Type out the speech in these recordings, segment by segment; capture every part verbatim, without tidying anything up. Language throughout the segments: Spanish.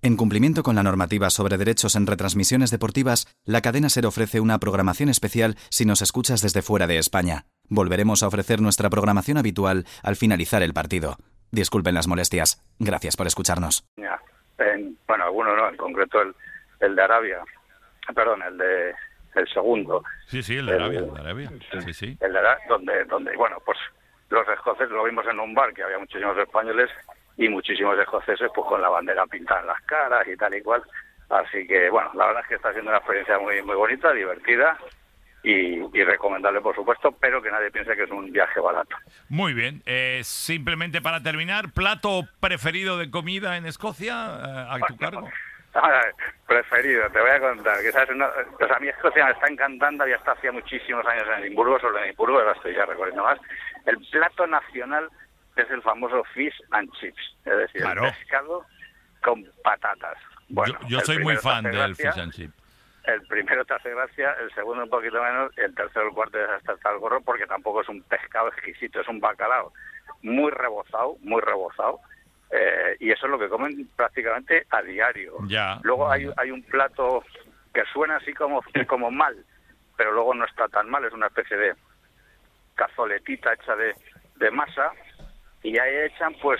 En cumplimiento con la normativa sobre derechos en retransmisiones deportivas, la cadena SER ofrece una programación especial si nos escuchas desde fuera de España. Volveremos a ofrecer nuestra programación habitual al finalizar el partido. Disculpen las molestias. Gracias por escucharnos. Ya, en, bueno, algunos no, en concreto el, el de Arabia. Perdón, el de el segundo. Sí, sí, el de Arabia. El de Arabia. Sí, sí. El de Arabia, donde, donde, bueno, pues los escoceses lo vimos en un bar, que había muchísimos españoles y muchísimos escoceses pues con la bandera pintada en las caras y tal y cual. Así que, bueno, la verdad es que está siendo una experiencia muy muy bonita, divertida y, y recomendable, por supuesto, pero que nadie piense que es un viaje barato. Muy bien. Eh, simplemente para terminar, ¿plato preferido de comida en Escocia eh, a tu cargo? Preferido, te voy a contar. Que sabes, una, o sea, a mí Escocia me está encantando, ya está hacía muchísimos años en Edimburgo, solo en Edimburgo, ahora estoy ya recorriendo más. El plato nacional es el famoso fish and chips, es decir, claro. El pescado con patatas. Bueno, yo yo soy muy fan del fish and chips. El primero te hace gracia, el segundo un poquito menos, el tercero, el cuarto es hasta, hasta el gorro, porque tampoco es un pescado exquisito, es un bacalao muy rebozado, muy rebozado. Eh, y eso es lo que comen prácticamente a diario. Ya. Luego hay, hay un plato que suena así como, como mal, pero luego no está tan mal, es una especie de cazoletita hecha de, de masa, y ahí echan pues,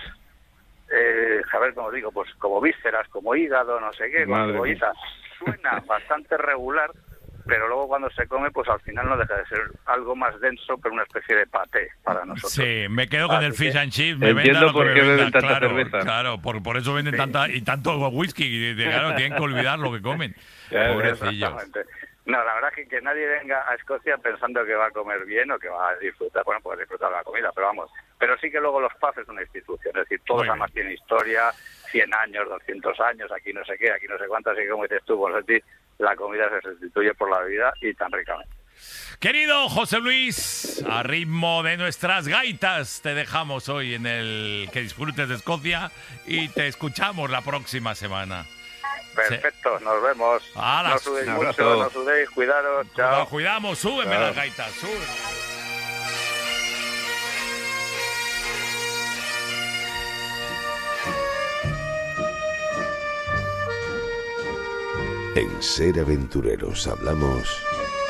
eh, a ver cómo digo, pues como vísceras, como hígado, no sé qué, con cebollita. Suena bastante regular, pero luego cuando se come, pues al final no deja de ser algo más denso, pero una especie de paté para nosotros. Sí, me quedo con Así el fish que... and chips, me Entiendo venda lo por que qué me beben venda, tanta claro, cerveza. claro, por, por eso venden sí. tanta y tanto whisky, de, claro, tienen que olvidar lo que comen. Pobrecillos. No, la verdad es que, que nadie venga a Escocia pensando que va a comer bien o que va a disfrutar, bueno, pues disfrutar la comida, pero vamos, pero sí que luego los pubs es una institución, es decir, todos además tienen historia, cien años, doscientos años, aquí no sé qué, aquí no sé cuántas, así que como dices tú, pues, la comida se sustituye por la bebida y tan ricamente. Querido José Luis, a ritmo de nuestras gaitas te dejamos hoy en el que disfrutes de Escocia y te escuchamos la próxima semana. Perfecto, sí. Nos vemos. ¡Hala! No sudéis mucho, no sudéis, cuidaros, chao. Nos cuidamos, súbeme las gaitas, súbeme. En Ser Aventureros hablamos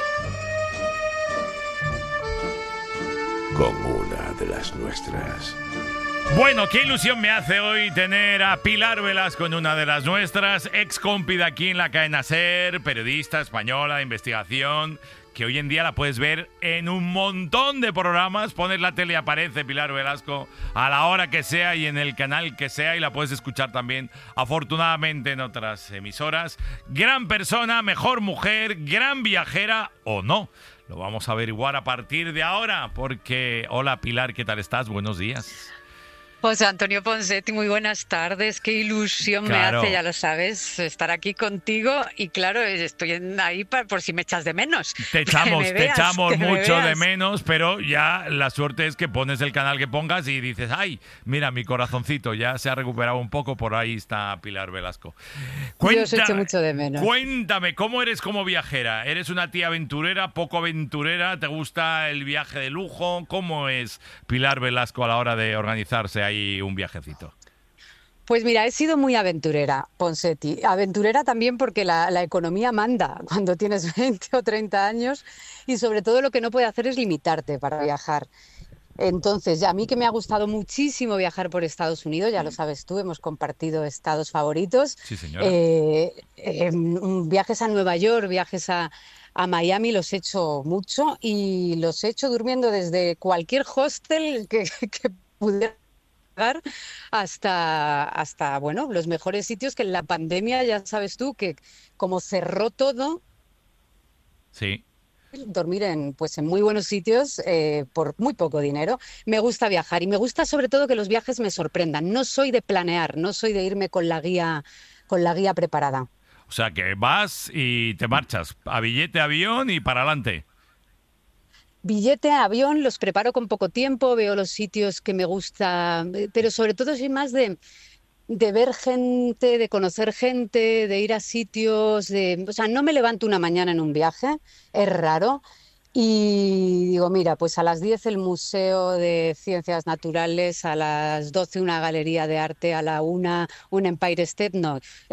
con una de las nuestras. Bueno, qué ilusión me hace hoy tener a Pilar Velasco en una de las nuestras, ex compi de aquí en la cadena SER, periodista española de investigación, que hoy en día la puedes ver en un montón de programas. Pones la tele y aparece Pilar Velasco a la hora que sea y en el canal que sea, y la puedes escuchar también, afortunadamente, en otras emisoras. Gran persona, mejor mujer, gran viajera o no. Lo vamos a averiguar a partir de ahora, porque... Hola Pilar, ¿qué tal estás? Buenos días. José Antonio Ponsetti, muy buenas tardes. Qué ilusión claro. me hace, ya lo sabes, estar aquí contigo. Y claro, estoy ahí para, por si me echas de menos. Te echamos, te veas, echamos mucho me de menos, pero ya la suerte es que pones el canal que pongas y dices, ay, mira, mi corazoncito ya se ha recuperado un poco, por ahí está Pilar Velasco. Cuenta, Yo os echo mucho de menos. Cuéntame, ¿cómo eres como viajera? ¿Eres una tía aventurera, poco aventurera? ¿Te gusta el viaje de lujo? ¿Cómo es Pilar Velasco a la hora de organizarse ahí un viajecito? Pues mira, he sido muy aventurera, Ponsetti. Aventurera también porque la, la economía manda cuando tienes veinte o treinta años, y sobre todo lo que no puede hacer es limitarte para viajar. Entonces, a mí que me ha gustado muchísimo viajar por Estados Unidos, ya lo sabes tú, hemos compartido estados favoritos. Sí, señora. Eh, eh, viajes a Nueva York, viajes a, a Miami, los he hecho mucho, y los he hecho durmiendo desde cualquier hostel que, que pudiera hasta, hasta, bueno, los mejores sitios, que en la pandemia, ya sabes tú, que como cerró todo, sí, dormir en, pues, en muy buenos sitios eh, por muy poco dinero. Me gusta viajar y me gusta sobre todo que los viajes me sorprendan. No soy de planear, no soy de irme con la guía, con la guía preparada. O sea, que vas y te marchas a billete, avión y para adelante. Billete, avión, los preparo con poco tiempo, veo los sitios que me gusta, pero sobre todo soy más de, de ver gente, de conocer gente, de ir a sitios, de, o sea, no me levanto una mañana en un viaje, es raro, y digo, mira, pues a las diez el Museo de Ciencias Naturales, a las doce una galería de arte, a la una un Empire State, no.